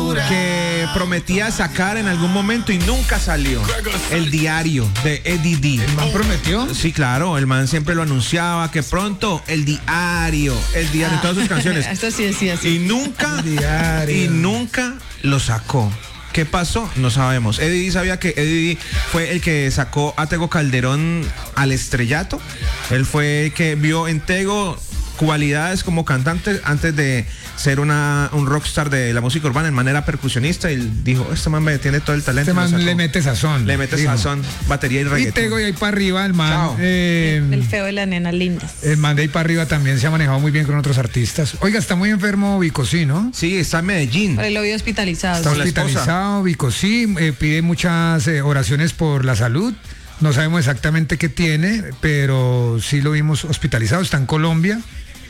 que prometía sacar en algún momento y nunca salió. El diario de Eddie D. ¿El man prometió? Sí, claro, el man siempre lo anunciaba que pronto el diario, todas sus canciones. Esto sí decía así. Y nunca lo sacó. ¿Qué pasó? No sabemos. Eddie D sabía que Eddie D fue el que sacó a Tego Calderón al estrellato. Él fue el que vio en Tego cualidades como cantante antes de ser un rockstar de la música urbana. En manera percusionista, y él dijo, este man me tiene todo el talento. Este man le mete sazón. Batería y reggaetón. Y Tego y ahí para arriba, el man. El feo de las nenas lindas. El man de ahí para arriba también se ha manejado muy bien con otros artistas. Oiga, está muy enfermo Vicosí, ¿no? Sí, está en Medellín. Por lo vio hospitalizado. Está hospitalizado, Vicosí, pide muchas oraciones por la salud. No sabemos exactamente qué tiene, pero sí lo vimos hospitalizado. Está en Colombia.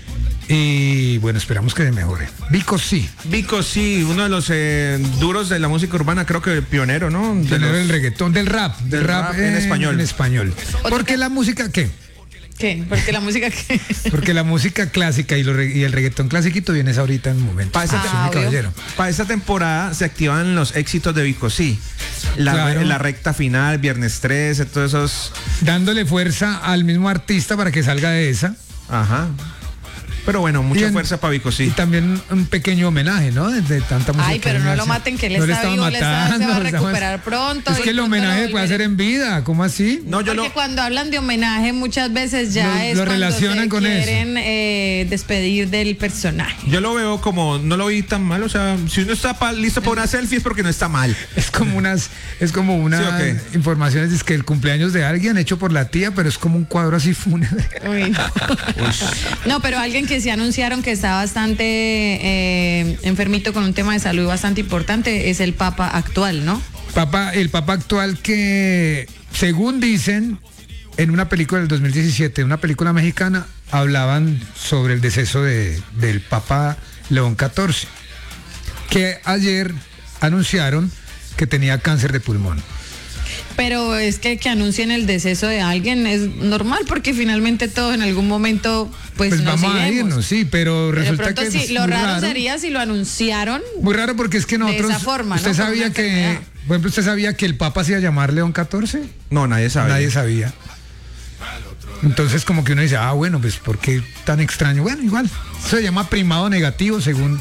Y bueno, esperamos que se mejore. Vicosí, uno de los duros de la música urbana, creo que pionero, ¿no? Pionero del reggaetón, del rap en español. En español. ¿Por qué la música qué? ¿Qué? ¿Porque la música qué? Porque la música clásica y el reggaetón clasiquito vienes ahorita en un momento. Para esta temporada se activan los éxitos de Vicosí. La recta final, Viernes 13, todos esos. Dándole fuerza al mismo artista para que salga de esa. Ajá. Pero bueno, mucha fuerza para Vicosí. Y también un pequeño homenaje, ¿no? De tanta música. Ay, pero no lo maten, que él está vivo, se va a recuperar pronto. Es que el homenaje puede hacer en vida, ¿cómo así? No, porque cuando hablan de homenaje muchas veces ya lo relacionan con eso. Quieren despedir del personaje. Yo lo veo como, no lo vi tan mal, o sea, si uno está listo para una selfie es porque no está mal. Es como unas informaciones, es que el cumpleaños de alguien hecho por la tía, pero es como un cuadro así fúnebre. Uy. No, pero alguien que sí anunciaron que está bastante enfermito con un tema de salud bastante importante es el Papa actual, ¿no? El Papa actual que, según dicen, en una película del 2017, una película mexicana, hablaban sobre el deceso del Papa León XIV, que ayer anunciaron que tenía cáncer de pulmón. Pero es que anuncien el deceso de alguien es normal, porque finalmente todos en algún momento pues nos vamos a irnos, sí, pero resulta de pronto, que sí, lo raro sería si lo anunciaron. Muy raro, porque es que nosotros, de esa forma, usted sabía que, por ejemplo, ¿usted sabía que el Papa se iba a llamar León XIV? No, nadie sabía. Entonces como que uno dice, bueno, pues ¿por qué tan extraño? Bueno, igual, se llama primado negativo según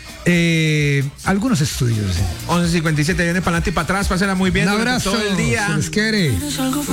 algunos estudios. 11:57, viene para adelante y para atrás, pásela muy bien. Un abrazo, todo el día. Se les quiere.